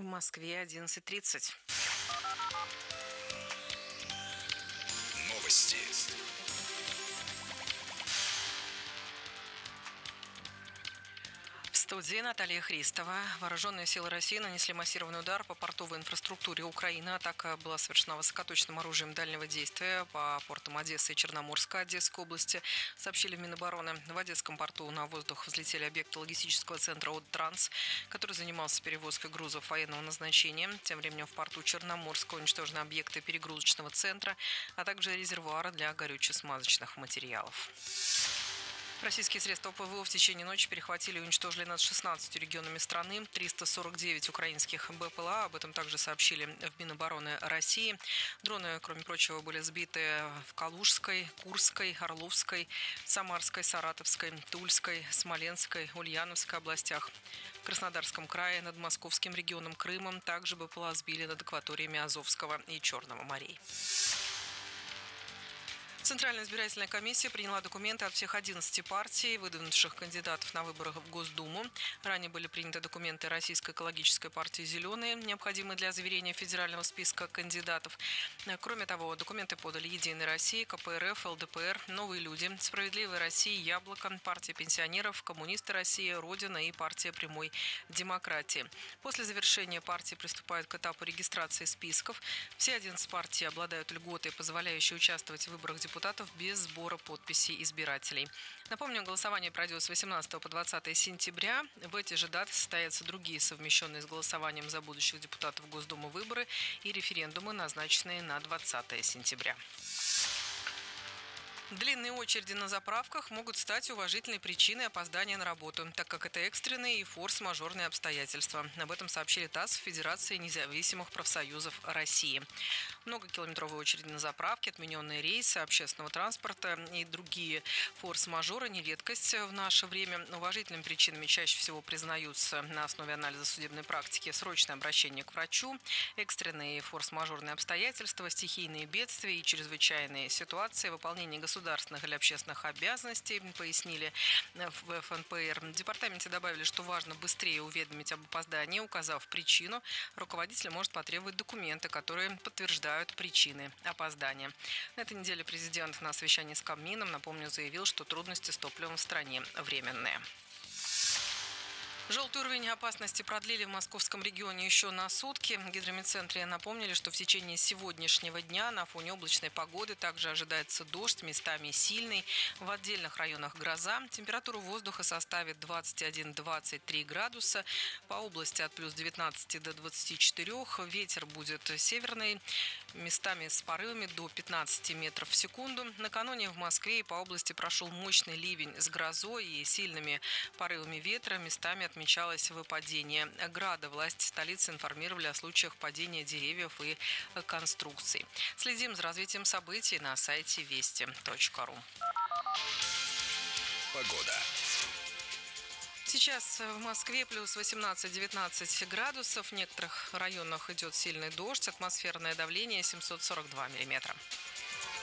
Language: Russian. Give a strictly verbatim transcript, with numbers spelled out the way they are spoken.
В Москве одиннадцать тридцать. Новости. В студии Наталья Христова. Вооруженные силы России нанесли массированный удар по портовой инфраструктуре Украины. Атака была совершена высокоточным оружием дальнего действия по портам Одессы и Черноморска Одесской области, сообщили в Минобороны. В Одесском порту на воздух взлетели объекты логистического центра «Оттранс», который занимался перевозкой грузов военного назначения. Тем временем в порту Черноморска уничтожены объекты перегрузочного центра, а также резервуара для горюче-смазочных материалов. Российские средства ПВО в течение ночи перехватили и уничтожили над шестнадцатью регионами страны триста сорок девять украинских БПЛА. Об этом также сообщили в Минобороны России. Дроны, кроме прочего, были сбиты в Калужской, Курской, Орловской, Самарской, Саратовской, Тульской, Смоленской, Ульяновской областях. В Краснодарском крае над Московским регионом Крымом также БПЛА сбили над акваториями Азовского и Черного морей. Центральная избирательная комиссия приняла документы от всех одиннадцати партий, выдвинувших кандидатов на выборах в Госдуму. Ранее были приняты документы Российской экологической партии «Зеленые», необходимые для заверения федерального списка кандидатов. Кроме того, документы подали «Единая Россия», ка пэ эр эф, эл дэ пэ эр, «Новые люди», «Справедливая Россия», «Яблоко», партия пенсионеров, «Коммунисты России», «Родина» и партия прямой демократии. После завершения партии приступают к этапу регистрации списков. Все одиннадцать партий обладают льготой, позволяющей участвовать в выборах депутатов депутатов без сбора подписей избирателей. Напомню, голосование пройдет с восемнадцатого по двадцатое сентября. В эти же даты состоятся другие совмещенные с голосованием за будущих депутатов Госдумы выборы и референдумы, назначенные на двадцатое сентября. Длинные очереди на заправках могут стать уважительной причиной опоздания на работу, так как это экстренные и форс-мажорные обстоятельства. Об этом сообщили ТАСС в Федерации независимых профсоюзов России. Многокилометровые очереди на заправке, отмененные рейсы общественного транспорта и другие форс-мажоры не редкость в наше время. Уважительными причинами чаще всего признаются на основе анализа судебной практики срочное обращение к врачу, экстренные и форс-мажорные обстоятельства, стихийные бедствия и чрезвычайные ситуации, выполнение государственных государственных или общественных обязанностей, пояснили в эф эн пэ эр. В департаменте добавили, что важно быстрее уведомить об опоздании, указав причину. Руководитель может потребовать документы, которые подтверждают причины опоздания. На этой неделе президент на совещании с Кабмином, напомню, заявил, что трудности с топливом в стране временные. Желтый уровень опасности продлили в московском регионе еще на сутки. В гидрометцентре напомнили, что в течение сегодняшнего дня на фоне облачной погоды также ожидается дождь, местами сильный. В отдельных районах гроза. Температура воздуха составит двадцать один - двадцать три градуса. По области от плюс девятнадцати до двадцати четырёх. Ветер будет северный, местами с порывами до пятнадцати метров в секунду. Накануне в Москве и по области прошел мощный ливень с грозой и сильными порывами ветра. Местами отмечалось выпадение града. Власти столицы информировали о случаях падения деревьев и конструкций. Следим за развитием событий на сайте вести точка ру. Погода. Сейчас в Москве плюс восемнадцать - девятнадцать градусов. В некоторых районах идет сильный дождь. Атмосферное давление семьсот сорок два миллиметра.